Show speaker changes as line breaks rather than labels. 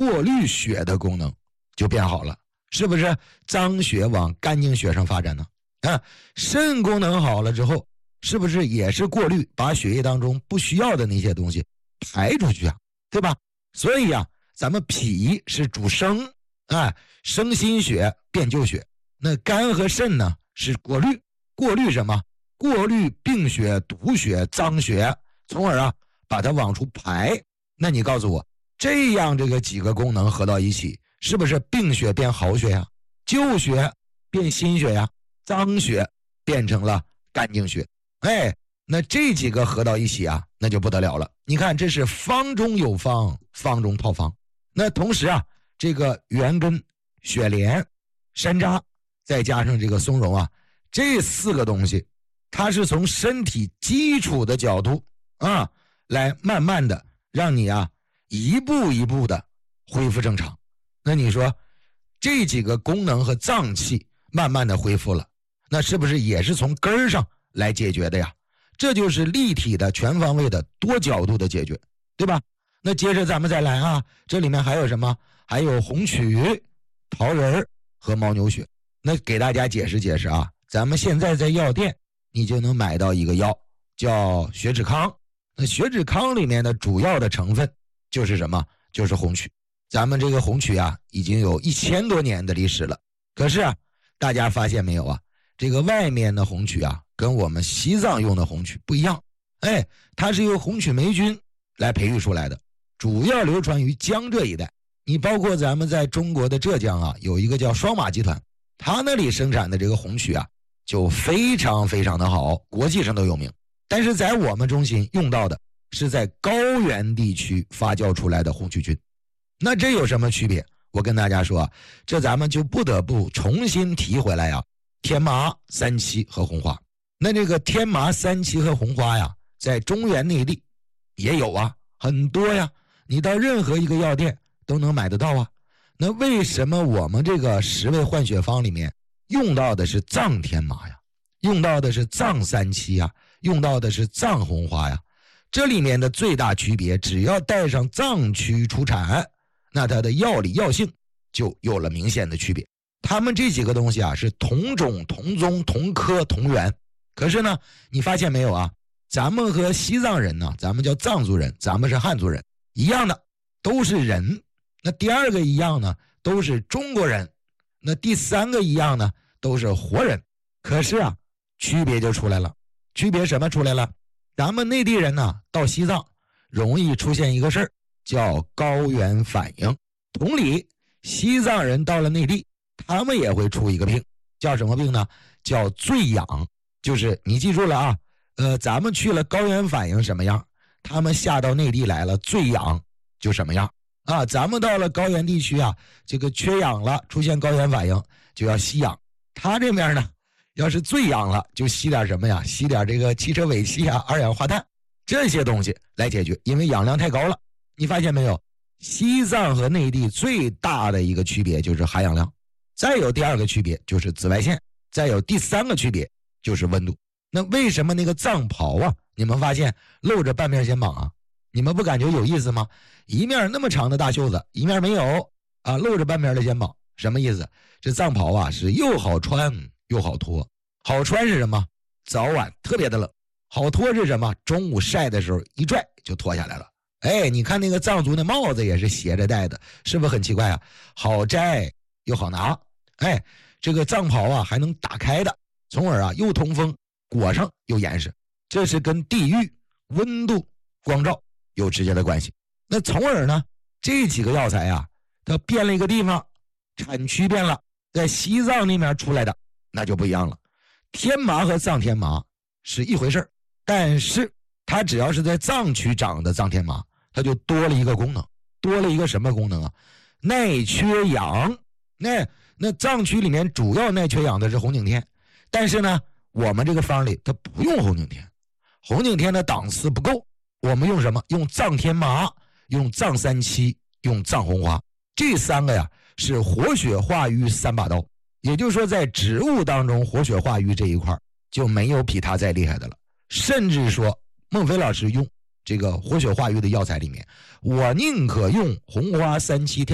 过滤血的功能就变好了，是不是脏血往干净血上发展呢？肾功能好了之后，是不是也是过滤，把血液当中不需要的那些东西排出去啊，对吧？所以啊，咱们脾是主生，生心血，变旧血。那肝和肾呢是过滤，过滤什么？过滤病血、毒血、脏血，从而把它往出排。那你告诉我，这样这个几个功能合到一起，是不是病血变好血呀？旧血变新血呀？脏血变成了干净血。那这几个合到一起那就不得了了。你看，这是方中有方，方中套方。那同时这个元根、雪莲、山楂，再加上这个松茸这4个东西，它是从身体基础的角度来慢慢的让你一步一步的恢复正常。那你说这几个功能和脏器慢慢的恢复了，那是不是也是从根儿上来解决的呀？这就是立体的、全方位的、多角度的解决，对吧？那接着咱们再来这里面还有什么？还有红曲、桃仁和牦牛血。那给大家解释解释咱们现在在药店你就能买到一个药叫血脂康。那血脂康里面的主要的成分就是什么？就是红曲。咱们这个红曲已经有1000多年的历史了。可是大家发现没有这个外面的红曲跟我们西藏用的红曲不一样。它是由红曲霉菌来培育出来的，主要流传于江浙一带。你包括咱们在中国的浙江有一个叫双马集团，它那里生产的这个红曲就非常非常的好，国际上都有名。但是在我们中心用到的是在高原地区发酵出来的红曲菌。那这有什么区别？我跟大家说这咱们就不得不重新提回来天麻、三七和红花。那这个天麻、三七和红花在中原内地也有很多你到任何一个药店都能买得到那为什么我们这个10味换血方里面用到的是藏天麻用到的是藏三七用到的是藏红花这里面的最大区别，只要带上藏区出产，那它的药理药性就有了明显的区别。他们这几个东西是同种同宗同科同源。可是呢，你发现没有咱们和西藏人呢，咱们叫藏族人，咱们是汉族人，一样的都是人。那第2个一样呢，都是中国人。那第3个一样呢，都是活人。可是区别就出来了。区别什么出来了？咱们内地人呢，到西藏容易出现一个事儿，叫高原反应。同理，西藏人到了内地，他们也会出一个病，叫什么病呢？叫醉痒。就是你记住了咱们去了高原反应什么样，他们下到内地来了醉痒就什么样咱们到了高原地区这个缺氧了，出现高原反应就要吸氧。他这边呢，要是醉氧了就吸点什么呀？吸点这个汽车尾气二氧化碳这些东西来解决，因为氧量太高了。你发现没有？西藏和内地最大的一个区别就是含氧量，再有第2个区别就是紫外线，再有第3个区别就是温度。那为什么那个藏袍你们发现露着半边肩膀你们不感觉有意思吗？一面那么长的大袖子，一面没有露着半边的肩膀，什么意思？这藏袍是又好穿又好脱。好穿是什么？早晚特别的冷。好脱是什么？中午晒的时候一拽就脱下来了。你看那个藏族的帽子也是斜着戴的，是不是很奇怪好摘又好拿。这个藏袍还能打开的，从而又通风，裹上又严实。这是跟地域、温度、光照有直接的关系。那从而呢，这几个药材它变了一个地方，产区变了，在西藏那边出来的那就不一样了。天麻和藏天麻是一回事，但是它只要是在藏区长的藏天麻，它就多了一个功能。多了一个什么功能耐缺氧。那藏区里面主要耐缺氧的是红景天，但是呢，我们这个方里它不用红景天，红景天的档次不够，我们用什么？用藏天麻，用藏三七，用藏红花。这3个是活血化瘀3把刀。也就是说，在植物当中，活血化瘀这一块就没有比它再厉害的了。甚至说，孟非老师用这个活血化瘀的药材里面，我宁可用红花三七